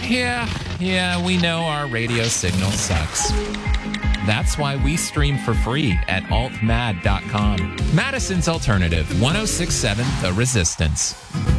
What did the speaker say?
Yeah, we know our radio signal sucks. That's why we stream for free at altmad.com. Madison's Alternative, 1067 The Resistance.